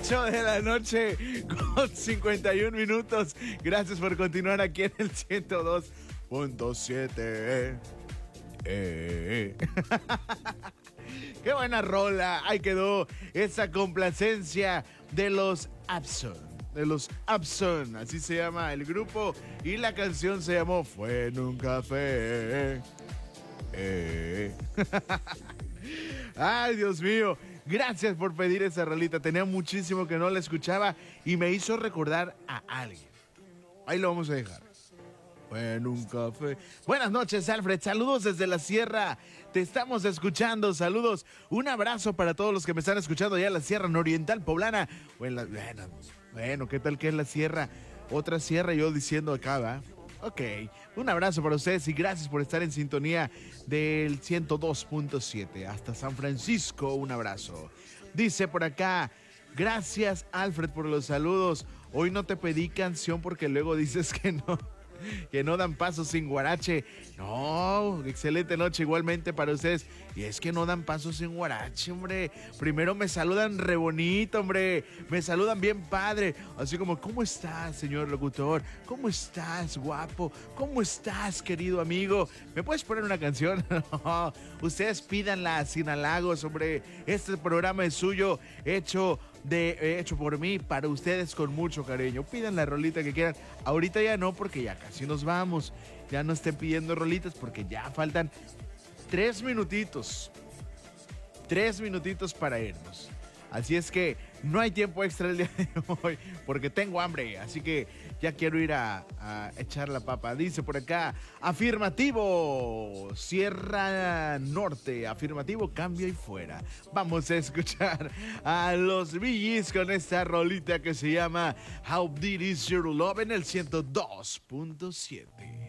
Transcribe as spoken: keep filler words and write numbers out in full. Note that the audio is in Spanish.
ocho de la noche con cincuenta y un minutos. Gracias por continuar aquí en el ciento dos punto siete. Eh. Qué buena rola. Ahí quedó esa complacencia de los Abson. De los Abson, así se llama el grupo. Y la canción se llamó Fue en un café. Eh. Ay, Dios mío. Gracias por pedir esa rolita. Tenía muchísimo que no la escuchaba y me hizo recordar a alguien. Ahí lo vamos a dejar. Fue en un café. Buenas noches, Alfred. Saludos desde la sierra. Te estamos escuchando. Saludos. Un abrazo para todos los que me están escuchando allá en la Sierra Nororiental Poblana. O en la, bueno, bueno, ¿qué tal que es la sierra? Otra sierra, yo diciendo acá, ¿va? Ok, un abrazo para ustedes y gracias por estar en sintonía del ciento dos punto siete. Hasta San Francisco, un abrazo. Dice por acá, gracias Alfred por los saludos. Hoy no te pedí canción porque luego dices que no, que no dan paso sin guarache. No, excelente noche igualmente para ustedes. Y es que no dan paso sin guarache, hombre. Primero me saludan re bonito, hombre. Me saludan bien padre. Así como, ¿cómo estás, señor locutor? ¿Cómo estás, guapo? ¿Cómo estás, querido amigo? ¿Me puedes poner una canción? No, ustedes pídanla sin halagos, hombre. Este programa es suyo, hecho de hecho por mí, para ustedes con mucho cariño. Pidan la rolita que quieran. Ahorita ya no, porque ya casi nos vamos. Ya no estén pidiendo rolitas porque ya faltan tres minutitos. Tres minutitos para irnos. Así es que no hay tiempo extra el día de hoy porque tengo hambre. Así que ya quiero ir a, a echar la papa. Dice por acá, afirmativo, Sierra Norte, afirmativo, cambio y fuera. Vamos a escuchar a los Bee Gees con esta rolita que se llama How Deep Is Your Love en el ciento dos punto siete.